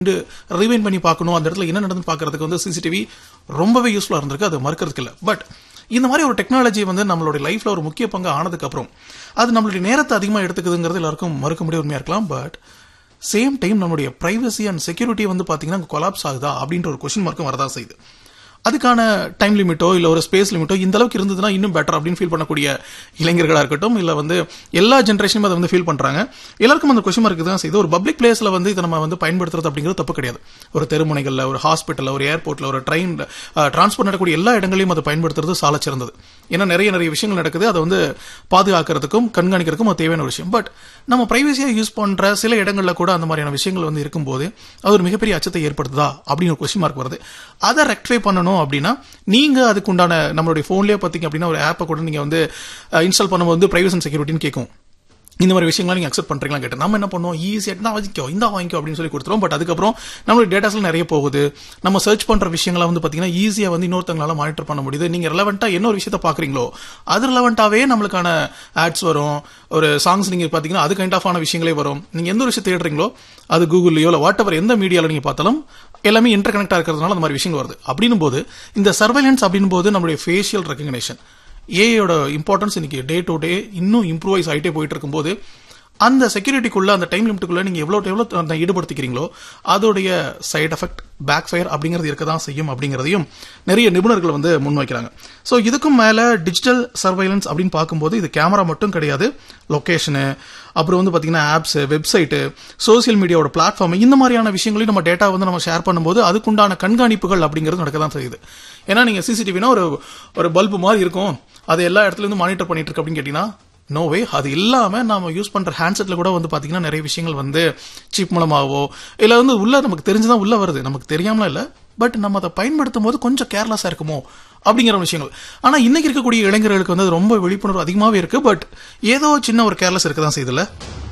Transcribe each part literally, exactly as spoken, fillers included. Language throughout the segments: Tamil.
ரிவைண்ட் பண்ணி பார்க்கணும், அந்த இடத்துல என்ன நடந்து பார்க்கறதுக்கு வந்து சிசிடிவி ரொம்பவே யூஸ்ஃபுல்லா இருந்திருக்கு. அது மறுக்கிறதுக்கு இல்லை. பட் இந்த மாதிரி ஒரு டெக்னாலஜி வந்து நம்மளுடைய லைஃப்ல ஒரு முக்கிய பங்கு ஆனதுக்கு அப்புறம் அது நம்மளுடைய நேரத்தை அதிகமாக எடுத்துக்குதுங்கிறது எல்லாருக்கும் மறுக்க முடிய உண்மையா இருக்கலாம். பட் சேம் டைம் நம்மளுடைய பிரைவசி அண்ட் செக்யூரிட்டி வந்து பாத்தீங்கன்னா கொலாப்ஸ் ஆகுதா அப்படின்ற ஒரு கொஸ்டின் மார்க்கும் வரதான் செய்யுது. அதுக்கான டைம் லிமிட்டோ இல்ல ஒரு ஸ்பேஸ் லிமிட்டோ இந்த அளவுக்கு இருந்ததுன்னா இன்னும் பெட்டர் அப்படின்னு ஃபீல் பண்ணக்கூடிய இளைஞர்களா இருக்கட்டும், இல்ல வந்து எல்லா ஜென்ரேஷனும் அதை வந்து ஃபீல் பண்றாங்க. எல்லாருக்கும் அந்த கொஸ்டின் மார்க் தான் செய்யுது. ஒரு பப்ளிக் பிளேஸ்ல வந்து இதை நம்ம வந்து பயன்படுத்துறது அப்படிங்கிறது தப்பு கிடையாது. ஒரு தெருமுனைகள்ல, ஒரு ஹாஸ்பிட்டல்ல, ஒரு ஏர்போர்ட்ல, ஒரு ட்ரெயின் டிரான்ஸ்போர்ட் நடக்கக்கூடிய எல்லா இடங்களையும் அதை பயன்படுத்துறது சால சிறந்தது. ஏன்னா நிறைய நிறைய விஷயங்கள் நடக்குது. அதை வந்து பாதுகாக்கிறதுக்கும் கண்காணிக்கிறதுக்கும் அது தேவையான விஷயம். பட் நம்ம பிரைவசியா யூஸ் பண்ற சில இடங்கள்ல கூட அந்த மாதிரியான விஷயங்கள் வந்து இருக்கும்போது அது ஒரு மிகப்பெரிய அச்சத்தை ஏற்படுத்துதா அப்படின்னு ஒரு கொஸ்டின் மார்க் வருது. அதை ரெக்டிஃபை பண்ணணும் அப்படின்னா நீங்க அதுக்கு உண்டான நம்மளுடைய போன்லயே பாத்தீங்க அப்படின்னா ஒரு ஆப்பை கூட நீங்க வந்து இன்ஸ்டால் பண்ணும்போது பிரைவசி அண்ட் செக்யூரிட்டின்னு கேட்கும். இந்த மாதிரி விஷயங்களை நீங்க அக்செப்ட் பண்றீங்களா கேட்டு நம்ம என்ன பண்ணுவோம், ஈஸியா தான் வாங்கிக்கோ இந்த வாங்கிக்கோ அப்படின்னு சொல்லி கொடுத்துரும். பட் அதுக்கப்புறம் நம்மளுடைய டேட்டாஸ்ல நிறைய போகுது. நம்ம சர்ச் பண்ற விஷயங்களை வந்து பாத்தீங்கன்னா ஈஸியா வந்து இன்னொருத்தங்களால மானிட்டர் பண்ண முடியுது. நீங்க ரெலவெண்டா என்ன ஒரு விஷயத்த பாக்குறீங்களோ அது ரெலவெண்டாவே நம்மளுக்கான ஆட்ஸ் வரும். ஒரு சாங்ஸ் நீங்க பாத்தீங்கன்னா அது கைண்ட் ஆஃப் ஆன விஷயங்களே வரும். நீங்க எந்த ஒரு விஷயம் தேடுறீங்களோ அது கூகுள்லயோ இல்ல வாட் எவர் எந்த மீடியால நீங்க பார்த்தாலும் எல்லாமே இன்டர் கனெக்டா இருக்கிறதுனால அந்த மாதிரி விஷயங்கள் வருது. அப்படின்னும் போது இந்த சர்வைலன்ஸ் அப்படின்னும் போது நம்மளுடைய ஃபேஷியல் ரெகக்னிஷன் ஏஐயோட இம்பார்ட்டன்ஸ் இன்னைக்கு டே டு டே இன்னும் இம்ப்ரூவைஸ் ஆகிட்டே போயிட்டு இருக்கும்போது அந்த செக்யூரிட்டிக்குள்ள அந்த டைம் லிமிட்டுக்குள்ள நீங்க எவ்வளவு எவ்வளவு ஈடுபடுத்திக்கிறீங்களோ அதோடைய சைடு எஃபெக்ட் பேக் ஃபயர் அப்படிங்கிறது இருக்கதான் செய்யும் அப்படிங்கிறதையும் நிறைய நிபுணர்கள் வந்து முன்வைக்கிறாங்க. ஸோ இதுக்கும் மேல டிஜிட்டல் சர்வைலன்ஸ் அப்படின்னு பார்க்கும்போது இது கேமரா மட்டும் கிடையாது, லொகேஷனு, அப்புறம் வந்து பாத்தீங்கன்னா ஆப்ஸ், வெப்சைட்டு, சோசியல் மீடியாவோட பிளாட்ஃபார்ம், இந்த மாதிரியான விஷயங்களையும் நம்ம டேட்டா வந்து நம்ம ஷேர் பண்ணும்போது அதுக்குண்டான கண்காணிப்புகள் அப்படிங்கிறது நடக்க தான் செய்யுது. ஏன்னா நீங்க சிசிடிவினா ஒரு ஒரு பல்பு மாதிரி இருக்கும், அது எல்லா இடத்துல இருந்து மானிட்டர் பண்ணிட்டு இருக்கு அப்படின்னு கேட்டீங்கன்னா நோ வே. அது இல்லாம நாம யூஸ் பண்ற ஹேண்ட்செட்ல கூட வந்து பாத்தீங்கன்னா நிறைய விஷயங்கள் வந்து சிப் மூலமாவோ இல்ல வந்து உள்ள நமக்கு தெரிஞ்சுதான் உள்ள வருது, நமக்கு தெரியாமல இல்ல. பட் நம்ம அதை பயன்படுத்தும் போது கொஞ்சம் கேர்லெஸ்ஸா இருக்குமோ அப்படிங்கிற விஷயங்கள். ஆனா இன்னைக்கு இருக்கக்கூடிய இளைஞர்களுக்கு வந்து ரொம்ப விழிப்புணர்வு அதிகமாவே இருக்கு. பட் ஏதோ சின்ன ஒரு கேர்லெஸ் இருக்கதான் செய்யுதுல.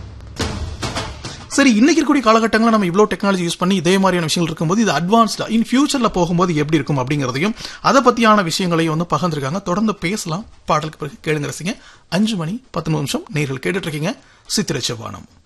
சரி, இன்னைக்கு இருக்கக்கூடிய காலகட்டங்களில் நம்ம இவ்வளவு டெக்னாலஜி யூஸ் பண்ணி இதே மாதிரியான விஷயங்கள் இருக்கும்போது இது அட்வான்ஸ்டா இன் ஃபியூச்சர்ல போகும்போது எப்படி இருக்கும் அப்படிங்கிறதையும் அதை பத்தியான விஷயங்களையும் வந்து பகிர்ந்துருக்காங்க. தொடர்ந்து பேசலாம். பாடலுக்கு பிறகு கேளுங்க ரசிங்க. அஞ்சு மணி பத்து நிமிஷம் நேர்கள் கேட்டுட்டு இருக்கீங்க சித்திரை செவ்வானம்.